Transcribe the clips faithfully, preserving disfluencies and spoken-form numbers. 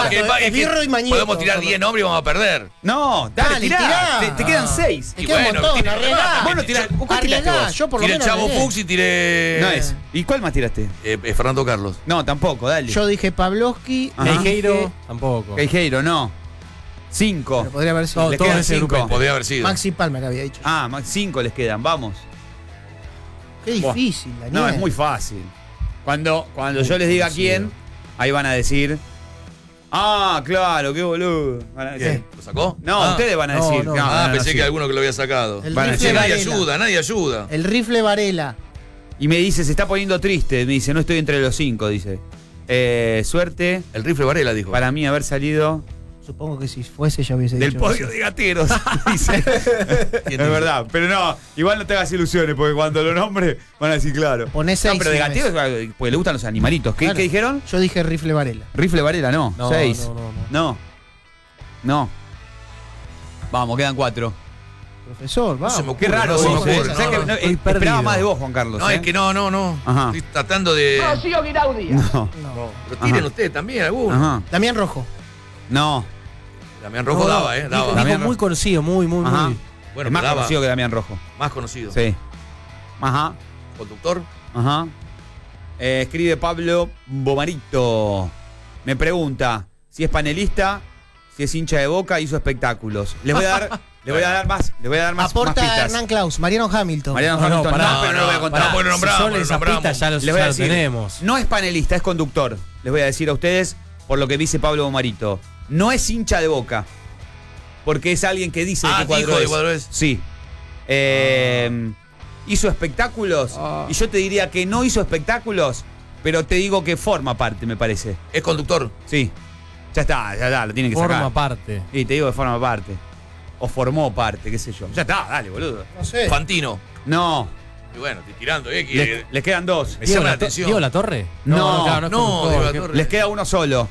porque va- es que Esbirro y Mañeto. podemos tirar diez nombres y vamos a perder. No, dale, Dale, tirá. tirá. Te, te quedan seis. Te Y queda un bueno, montón, tira- arreglá. Vos no tirás. ¿Vos cuál tiraste Arreglá, vos? yo por lo Tiré menos Chavo arreglé. Fuchs y tiré. No es. ¿Y cuál más tiraste? Eh, eh, Fernando Carlos. No, tampoco, dale. Yo dije Pavlovsky. Ajá. Queijeiro, tampoco. Queijeiro, no. Cinco. Pero podría haber sido. Todo- Le todo quedan ese cinco. grupete. Podría haber sido. Maxi Palmer había dicho. Ah, más cinco les quedan, vamos. Qué difícil, Daniel. No, es muy fácil. Cuando, cuando yo les diga quién, ahí van a decir. Ah, claro, qué boludo. Van a decir. ¿Qué? ¿Lo sacó? No, Ah. ustedes van a no, decir. no. Ah, no, no, pensé sí. que alguno que lo había sacado. El Van a rifle decir, Nadie Varela. ayuda, nadie ayuda. El rifle Varela. Y me dice, se está poniendo triste. Me dice, no estoy entre los cinco, dice. Eh, suerte El rifle Varela dijo. para mí haber salido Supongo que si fuese ya hubiese del dicho. podio de gateros. Dice. Es verdad, pero no, igual no te hagas ilusiones, porque cuando lo nombre van a decir claro. Poné seis. No, pero de si gateros, ves. porque le gustan los animalitos. ¿Qué, Claro. ¿qué dijeron? Yo dije rifle Varela. Rifle Varela, no. No, Seis. no, no, no. No. No. Vamos, quedan cuatro. Profesor, No vamos. se me ocurre. Qué raro, no se me vos, ocurre. ¿eh? ¿Sabés No, que no. no, eh, estoy esperaba perdido. más de vos, Juan Carlos. No, ¿eh? es que no, no, no. Ajá. Estoy tratando de. No. No. Pero tiren Ajá. ustedes también, algunos. Ajá. Damián Rojo. No. Damián Rojo No, no, daba, ¿eh? dijo- Daba. dijo Damián muy Rojo. conocido, muy, muy, Ajá. muy. Bueno, Es más daba. conocido que Damián Rojo. Más conocido. Sí. Ajá. Conductor. Ajá. Eh, escribe Pablo Bomarito. Me pregunta si es panelista, si es hincha de Boca, hizo espectáculos. Les voy a dar, les voy a dar más, les voy a dar más, más Aporta pistas. Hernán Klaus, Mariano Hamilton. Mariano No, no, Hamilton, pará. no, pero no lo voy a contar. Pará, porque lo nombramos, si son lo esas nombramos. pistas ya, los, Les voy ya a lo decir, tenemos. no es panelista, es conductor. Les voy a decir a ustedes por lo que dice Pablo Bomarito. No es hincha de Boca, porque es alguien que dice Ah, que Cuadro dijo de es. Cuadro es. Sí. Eh, hizo espectáculos Ah. y yo te diría que no hizo espectáculos, pero te digo que forma parte, me parece. Es conductor. Sí. Ya está, ya está, lo tienen que Forma sacar. parte. Y te digo que forma parte. O formó parte, qué sé yo. Ya está, dale, boludo. No sé. Fantino. No, Y bueno, estoy tirando, ¿eh? Que- les, les quedan dos. Me ¿Diego llama la la, To- atención. Diego La Torre? No, claro, es no, conductor, Diego La qué- Torre. Les queda uno solo.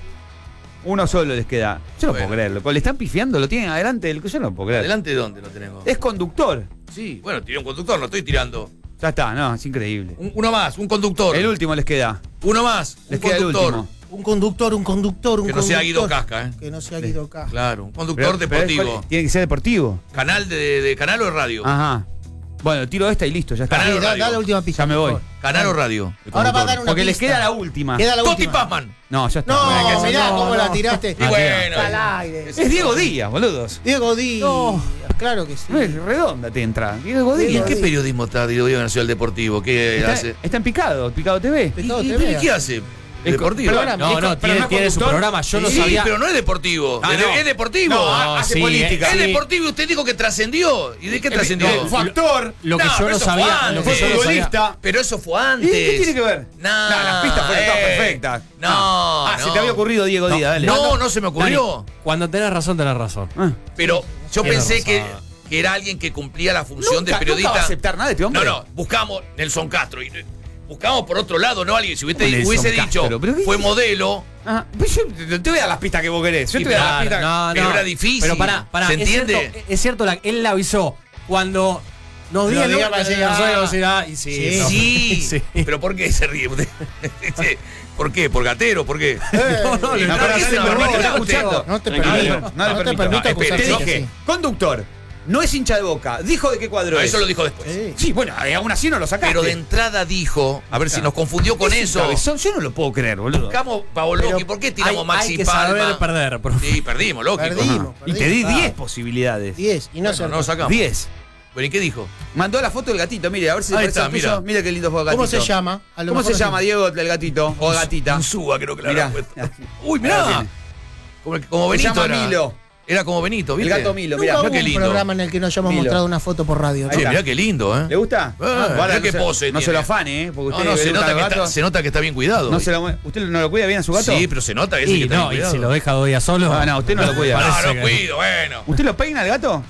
Uno solo les queda. Yo no Bueno. puedo creerlo. Le están pifiando, lo tienen adelante. del- Yo no puedo creer. ¿Adelante de dónde lo tenemos? Es conductor. Sí, bueno, tiré un conductor, no estoy tirando. Ya está, no, es increíble. Un- uno más, un conductor. El último les queda. Uno más, un Les queda el conductor. último. Un conductor, un conductor, un Que no conductor. sea Guido Casca, ¿eh? Que no sea Guido Casca. Claro, un conductor Pero- pero deportivo. es- tiene que ser deportivo. ¿Canal de, de canal o de radio? Ajá. Bueno, tiro esta y listo, ya está. Canal Sí, o da, radio. da la última pista. Ya me por voy. favor. ¿Canal o radio? El Ahora va a conductor. dar una Porque les pista. queda la última. Queda la Toti última. Pazman. No, ya está. No, No, mirá no, cómo no. la tiraste. Y bueno. Al aire. Es Diego Díaz, boludos. Diego Díaz. No. Claro que sí. No es redonda te entra. Diego ¿Y Díaz. en qué periodismo está Diego Díaz en Nacional Deportivo? ¿Qué Está, hace? está en Picado, Picado T V. ¿Y, Pecado y- T V. y qué hace? Es co- Deportivo. programa. No, Es no, co- pero tiene, no es tiene su conductor. programa. Yo no sí, sabía. pero no es deportivo. Ah, es, no. es deportivo. No, No, hace sí, política. es sí. deportivo. Usted dijo que trascendió. ¿Y de qué trascendió? Eh, Fue actor. Lo que No, yo pero no eso sabía. fue Lo que antes. yo Fue no sabía. futbolista. Pero eso fue ¿Y antes. qué tiene que ver? No, No, las pistas fueron todas eh. perfectas. No, Ah, no. se te había ocurrido Diego No, Díaz, dale. No, no se me ocurrió. Dani, cuando tenés razón, tenés razón. Ah. Pero yo Tiene pensé razón. que, que era alguien que cumplía la función de Nunca- periodista. nunca va a aceptar nada de este hombre. No, no, buscamos Nelson Castro. Y, buscamos por otro lado, ¿no? Alguien, si hubiese, ¿Cómo Nelson hubiese Castro? dicho, ¿Pero qué fue dices? modelo. Ah, pues yo te te voy a dar las pistas que vos querés. Yo Sí, te voy a dar las claro, pistas. No, Pero no. era difícil. Pero pará, pará. ¿Se es entiende? cierto, es cierto, la- él la avisó. Cuando nos Lo digan diga no, para no, llegar. no soy velocidad, y sí. Sí. no. Sí, Sí. pero ¿por qué se ríe usted? Dice, ¿por qué? ¿Por gatero? ¿por qué? No, no, Y no, No, pero ¿qué no se te lo permito, permite está a usted? escuchando. No te Tranquilo, permito. no le No te permito. permito Ah, acusar espere, Te que dije, sí. conductor, no es hincha de Boca. Dijo de qué cuadro No, es. eso lo dijo después. Sí. Sí, bueno, eh, aún así no lo sacaste. Pero de entrada dijo, a ver si nos confundió con Es un eso. cabezón, yo no lo puedo creer, boludo. Buscamos Pavoloki, Pero ¿por qué tiramos hay, Maxi hay que Palma? saber perder, profe. Sí, perdimos, lógico. Perdimos. Y te di Claro. diez posibilidades. diez. Y no se Bueno, no lo sacamos. diez. ¿Pero y qué dijo? Mandó la foto del gatito, mire, a ver si Ahí parece está, al tuyo. mira. Mira qué lindo fue el gatito. ¿Cómo se llama? A lo ¿Cómo mejor se llama, así. Diego, el gatito? O gatita. Insúa, creo que la Mirá. habrá puesto. Uy, Ahí lo mirá. tiene. Como, como Se Benito llama era. Milo. Era como Benito, El ¿viste? gato Milo, Nunca mirá. hubo mirá qué un lindo. programa en el que no hayamos Milo. mostrado una foto por radio. ¿no? Ahí Che, está. mirá qué lindo, ¿eh? ¿Le gusta? Ah, Guarda, mirá qué no se- pose No se tiene. lo afane, ¿eh? Porque No, usted no, se le gusta nota, el que gato. está, se nota que está bien cuidado. No se lo- ¿Usted no lo cuida bien a su gato? Sí, pero se nota que ese que Y está no, bien y cuidado. si lo deja dos días solo. Ah, no, usted no lo cuida. No, Parece no que- cuido, bueno. ¿Usted lo peina al gato?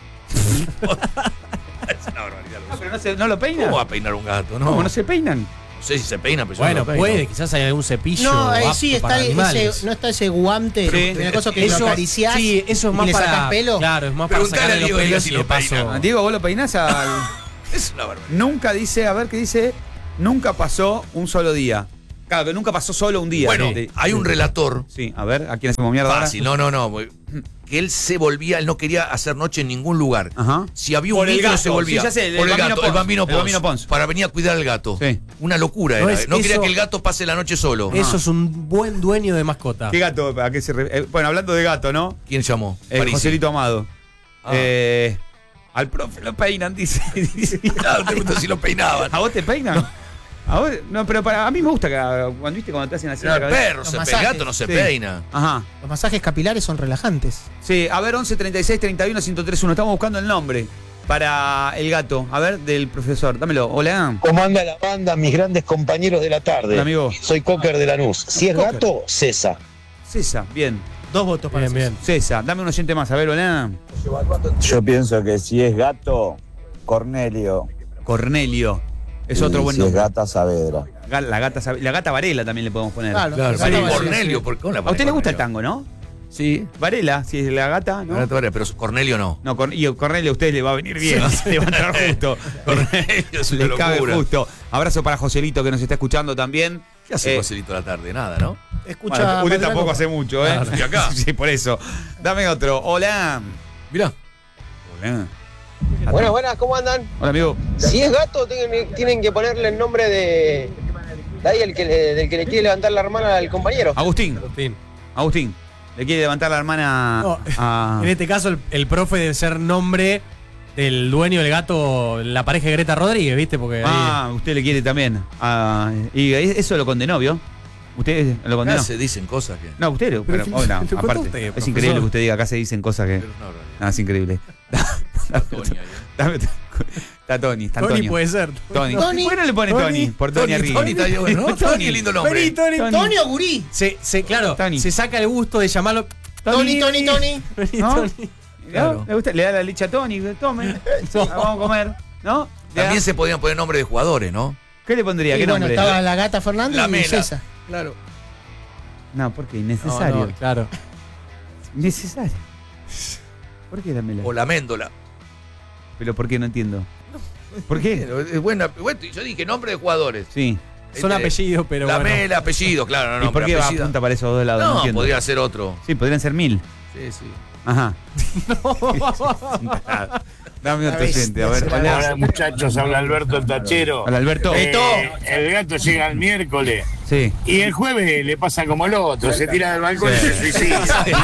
Es una barbaridad. No, pero no, se- ¿no lo peina. ¿Cómo va a peinar un gato? No, ¿Cómo no no se peinan? sé si se peina, pero yo Bueno, no lo peino. puede, quizás hay algún cepillo. No, ahí apto sí para está animales. ese, no está ese guante, Sí. una cosa que Eso- lo acariciás sí, eso es y más le para sacás pelo. Claro, es más para Preguntale sacarle a los Diego pelos si y lo de paso. peina. Ah, Diego, vos lo peinás al. Es una barbaridad. Nunca dice, a ver qué dice. Nunca pasó un solo día. Claro, que nunca pasó solo un día. Bueno, Sí. hay un relator. Sí, a ver, ¿a quién hacemos mierda ahora? Fácil, no, no, no. Que él se volvía, él no quería hacer noche en ningún lugar. Ajá. Si había un Por el niño, gato. se volvía. Sí, ya sé, el por el Bambino gato, Pons. el Bambino El Pons. Bambino Pons. Para venir a cuidar al gato. Sí. Una locura No era. es No quería eso- que el gato pase la noche solo. Eso es un buen dueño de mascota. ¿Qué gato? ¿A qué se re- eh, bueno, hablando de gato, ¿no? ¿Quién llamó? El Parisi. Joselito Amado. Ah. Eh, al profe lo peinan, dice. dice Claro, te gusta si lo peinaban. ¿A vos te peinan? ¿A vos? No, pero para a mí me gusta que cuando viste cuando te hacen así. No, la el cabeza. perro, Los se pe- el masajes. gato no se Sí. peina. Ajá. Los masajes capilares son relajantes. Sí, a ver, once treinta y seis treinta y uno ciento tres uno. Estamos buscando el nombre para el gato. A ver, del profesor. Dámelo. Hola. ¿Cómo anda la banda, mis grandes compañeros de la tarde? Hola, amigo. Soy Cocker de Lanús. Si es Cocker. gato, César. César, bien. Dos votos para Bien, César. bien. César, dame un oyente más. A ver, hola. Yo pienso que si es gato, Cornelio. Cornelio. Es Y otro buen si es nombre. gata, Saavedra. Ga- La gata, Sabe- la gata Varela también le podemos poner. Claro, Claro, César sí, Varela. Cornelio. ¿por qué no la A pone usted le gusta el Cornelio? tango, ¿no? Sí. Varela, si es la gata, ¿no? Ahora te veré, pero Cornelio no. No, con, y a Cornelio a ustedes le va a venir bien, le va a entrar justo. Cornelio es una Les cabe locura. justo. Abrazo para Joselito que nos está escuchando también. ¿Qué hace Eh, Joselito a la tarde? Nada, ¿no? Escucha. Bueno, usted Matías tampoco Copa. hace mucho, ¿eh? Claro. Estoy acá. Sí, por eso. Dame otro. Hola. Mirá. Hola. Buenas, buenas, ¿cómo andan? Hola, amigo. Si es gato, tienen, tienen que ponerle el nombre de, de ahí el que le, del que le quiere levantar la hermana al compañero. Agustín. Agustín. Agustín. Le quiere levantar la hermana No, a. En este caso, el, el profe debe ser nombre del dueño del gato, la pareja de Greta Rodríguez, ¿viste? Porque ahí- Ah, usted le quiere también. Ah, y eso lo condenó, ¿vio? ¿Usted lo condenó? Acá se dicen cosas que. No, usted, lo- pero, Pero, oh, no, lo contó aparte, usted, es profesor. increíble que usted diga, acá se dicen cosas que. Pero no, no, No, es increíble. no, Tony ahí, ¿eh? Dame- Está Tony, está Tony Antonio. puede ser. Tony. Tony. ¿Por qué no le pone Tony? Tony. Por Tony, Tony, arriba. Tony está bien, bueno, ¿no? Tony, lindo nombre. Vení, Tony. Tony. Tony o Gurí. Se, se, claro, Tony. se saca el gusto de llamarlo. Tony, Tony, Tony. Vení, ¿No? Tony. ¿No? Claro. ¿Le, gusta? Le da la leche a Tony, tome. No. Vamos a comer. ¿No? ¿Le da? También se podían poner nombres de jugadores, ¿no? ¿Qué le pondría? Y ¿Qué bueno, nombre? estaba la gata Fernández La y Mela. César. Claro. No, porque No, innecesario. no, claro. Innecesario. ¿Por qué la mela? O la méndola. Pero ¿por qué? No entiendo. ¿Por qué? Pero es buena. Bueno, yo dije nombre de jugadores. Sí. Son Este, apellidos, pero la bueno. Mela, apellido, claro, no, ¿Y por nombre, qué va apellido. apunta para esos dos lados? No, No, entiendo. podría ser otro. Sí, podrían ser mil. Sí, sí. Ajá. Dame otro La bestia oyente, a ver. será. Hola. Hola muchachos, habla Alberto el Tachero. Hola, Alberto. Eh, el gato llega el miércoles Sí. y el jueves le pasa como el otro, se tira del balcón y Sí. se suicida.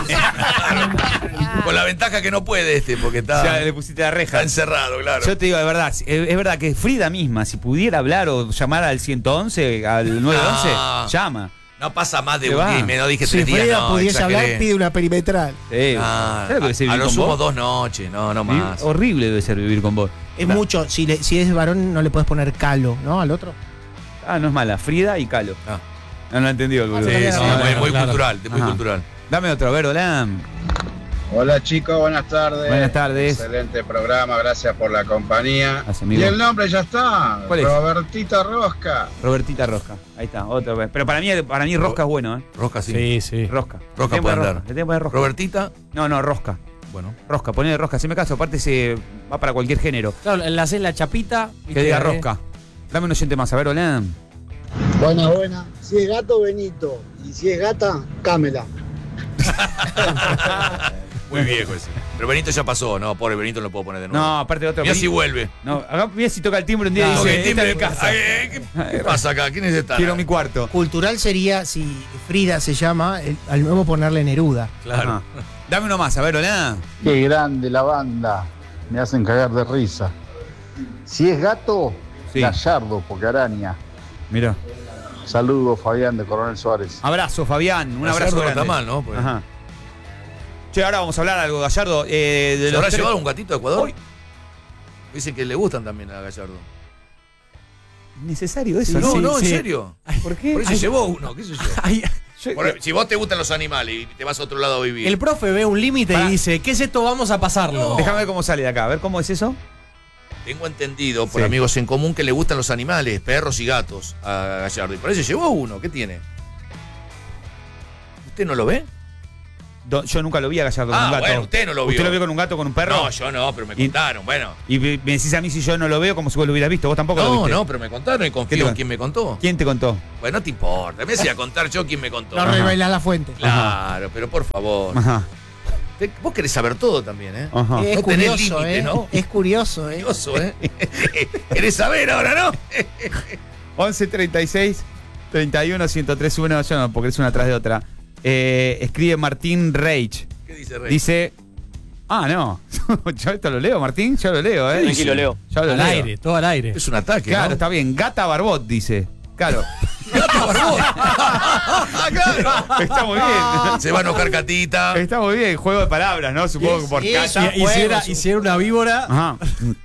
Con la ventaja que no puede este, porque está, Ya le pusiste la está reja. encerrado, claro. Yo te digo, de verdad, es, es verdad que Frida misma, si pudiera hablar o llamar al ciento once, al nueve once, No. llama. No pasa más de Se un va. día y me no dije Si tres días. Frida No, pudiese exageré. hablar, pide una perimetral. Sí. Ah, ¿Sabes lo que se a, a vive lo con sumo vos? dos noches, no, no Vivi- más. Horrible debe ser vivir con vos. Es Claro. mucho. Si, le- si es varón, no le puedes poner calo, ¿no? Al otro. Ah, no es mala. Frida y Calo. Ah. No lo he entendido el boludo. Sí, sí, no, muy, no, muy claro. cultural, muy Ajá. cultural. Dame otro, a ver, hola. Hola chicos, buenas tardes. Buenas tardes. Excelente programa, gracias por la compañía. Gracias, amigo. Y el nombre ya está. ¿Cuál es? Robertita Rosca. Robertita Rosca. Ahí está, otra vez. Pero para mí, para mí Rosca es bueno, ¿eh? Rosca sí. Sí, sí. Rosca. Rosca Le tengo que puede poner andar. Rosca, le tengo que poner Rosca. Robertita, No, no, Rosca. bueno. Rosca, ponele Rosca. Si me caso, aparte se va para cualquier género. Claro, le haces la chapita. Que viste, diga eh. Rosca. Dame un oyente más, a ver, hola. Buena, buena. Si es gato, Benito. Y si es gata, Cámela. Muy viejo ese. Pero Benito ya pasó, no, pobre Benito no lo puedo poner de nuevo. No, aparte de otro. Mira si vuelve. No, acá mira si toca el timbre un día y No, dice, Ok, esta timbre. es mi casa. Ay, ¿Qué qué pasa acá? ¿Quiénes están? Quiero mi cuarto. Cultural sería, si Frida se llama, el- al nuevo ponerle Neruda. Claro. Ajá. Dame uno más, a ver, hola. Qué grande la banda. Me hacen cagar de risa. Si es gato, Sí. Gallardo, porque araña. Mira. Saludos, Fabián de Coronel Suárez. Abrazo, Fabián. Un Gallardo abrazo no grande. está mal, ¿no? Pues- Ajá. Che, ahora vamos a hablar algo, Gallardo. Eh, de ¿Se los habrá tres- llevado un gatito a Ecuador? Hoy- Dicen que le gustan también a Gallardo. ¿Necesario eso? No, sí, no, en sí. serio. ¿Por qué? Por eso Ay, llevó uno, qué sé yo. Ay, yo- Por- si vos te gustan los animales y te vas a otro lado a vivir. el profe ve un límite Pará. y dice, ¿qué es esto? Vamos a pasarlo. No. Déjame ver cómo sale de acá. A ver cómo es eso. Tengo entendido por Sí. amigos en común que le gustan los animales, perros y gatos a Gallardo. Y por eso llevó uno. ¿Qué tiene? ¿Usted no lo ve? do- yo nunca lo vi a Gallardo con Ah, un gato. bueno, usted no lo vio. ¿Usted lo vio con un gato, con un perro? No, yo no, pero me Y- contaron, bueno. Y me me decís a mí si yo no lo veo como si vos lo hubieras visto. Vos tampoco lo No, viste. no, pero me contaron y ¿Qué confío te- en quien me contó. ¿Quién te contó? Bueno, no te importa. Me decía contar yo quién me contó. No revelas la fuente. Claro, pero por favor. Ajá. Te- Vos querés saber todo también, ¿eh? Ajá. Es No tenés curioso, límite, ¿eh? ¿no? Es curioso, ¿eh? Curioso, ¿eh? ¿Querés saber ahora, no? once treinta y seis treinta y uno ciento tres uno. Yo no, porque es una atrás de otra. Eh, escribe Martín Reich. ¿Qué dice Rey? Dice. Ah, no. Yo esto lo leo, Martín. Yo lo leo, ¿eh? Tranquilo, Leo. Yo lo Al leo. aire, todo al aire. Es un ataque, Claro, ¿no? está bien. Gata Barbot, dice. Claro. Gata Barbot. claro. Está muy bien. Se va a enojar Catita. Está muy bien. Juego de palabras, ¿no? Supongo que por Sí, Gata. Y, y si era, y si era una víbora, Ajá.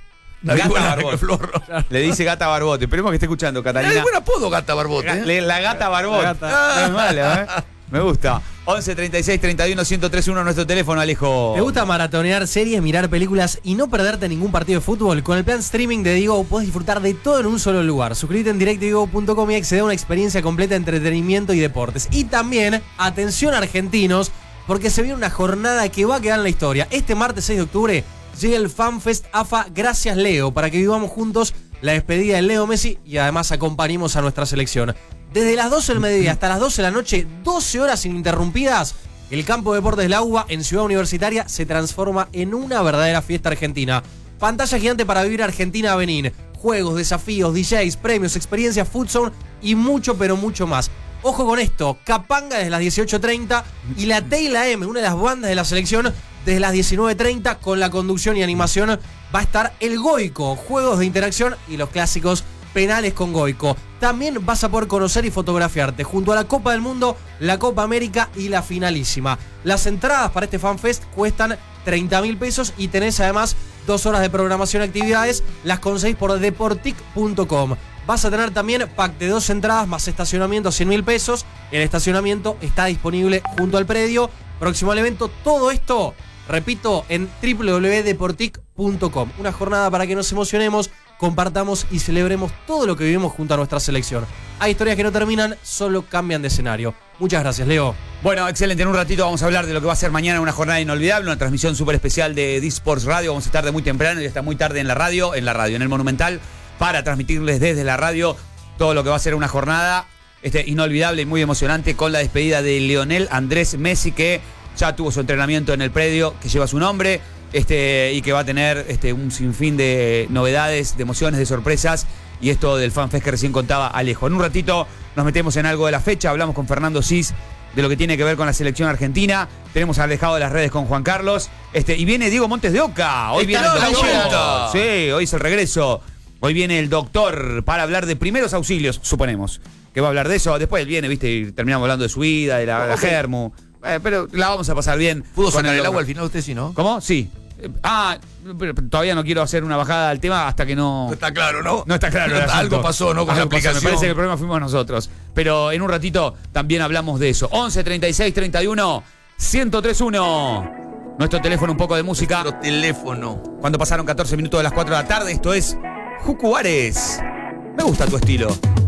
La Gata víbora Barbot. de Flor. Le dice Gata Barbot. Esperemos que esté escuchando, Catalina. Es buen apodo, Gata Barbot, Ga- ¿eh? le- La Gata Barbot. La gata. No es malo, ¿eh? Me gusta. once treinta y seis treinta y uno ciento tres uno nuestro teléfono, Alejo. ¿te gusta maratonear series, mirar películas y no perderte ningún partido de fútbol? Con el plan streaming de Digo podés disfrutar de todo en un solo lugar. Suscríbete en directo digo punto com y accede a una experiencia completa de entretenimiento y deportes. Y también, atención argentinos, porque se viene una jornada que va a quedar en la historia. Este martes seis de octubre llega el FanFest A F A Gracias Leo, para que vivamos juntos la despedida de Leo Messi y además acompañemos a nuestra selección. Desde las doce del mediodía hasta las doce de la noche, doce horas ininterrumpidas, el campo de deportes La Uva en Ciudad Universitaria se transforma en una verdadera fiesta argentina. Pantalla gigante para vivir Argentina a Benín. Juegos, desafíos, D Js, premios, experiencias, food zone y mucho pero mucho más. Ojo con esto, Capanga desde las dieciocho treinta y la T y la M, una de las bandas de la selección, desde las diecinueve treinta con la conducción y animación va a estar el Goico, juegos de interacción y los clásicos penales con Goico. También vas a poder conocer y fotografiarte junto a la Copa del Mundo, la Copa América y la finalísima. Las entradas para este FanFest cuestan treinta mil pesos y tenés además dos horas de programación y actividades. Las conseguís por deportic punto com. Vas a tener también pack de dos entradas más estacionamiento, cien mil pesos. El estacionamiento está disponible junto al predio. Próximo al evento, todo esto, repito, en w w w punto deportic punto com. Una jornada para que nos emocionemos, compartamos y celebremos todo lo que vivimos junto a nuestra selección. Hay historias que no terminan, solo cambian de escenario. Muchas gracias, Leo. Bueno, excelente. En un ratito vamos a hablar de lo que va a ser mañana una jornada inolvidable, una transmisión súper especial de D-Sports Radio. Vamos a estar de muy temprano y hasta muy tarde en la radio, en la radio, en el Monumental, para transmitirles desde la radio todo lo que va a ser una jornada este, inolvidable y muy emocionante con la despedida de Lionel Andrés Messi, que ya tuvo su entrenamiento en el predio que lleva su nombre. Este, y que va a tener este, un sinfín de novedades, de emociones, de sorpresas. Y esto del FanFest que recién contaba Alejo. En un ratito nos metemos en algo de la fecha. Hablamos con Fernando Cis de lo que tiene que ver con la selección argentina. Tenemos alejado de las redes con Juan Carlos. Este, y viene Diego Montes de Oca. Hoy viene el Está de doctor. vuelta. Sí, hoy es el regreso. Hoy viene el doctor para hablar de primeros auxilios, suponemos. Que va a hablar de eso. Después él viene, viste, y terminamos hablando de su vida, de la, la germu. Eh, pero la vamos a pasar bien. ¿Pudo con sacar el doctor. agua al final usted, sí, no? ¿Cómo? Sí. Eh, Ah, pero todavía no quiero hacer una bajada al tema hasta que no... No está claro, ¿no? No está claro. el Algo asunto. pasó, ¿no? Con la Algo pasó. aplicación. Me parece que el problema fuimos nosotros. Pero en un ratito también hablamos de eso. once treinta y seis treinta y uno ciento tres uno. Nuestro teléfono, un poco de música. Nuestro teléfono. Cuando pasaron catorce minutos de las cuatro de la tarde, esto es Jucuares. Me gusta tu estilo.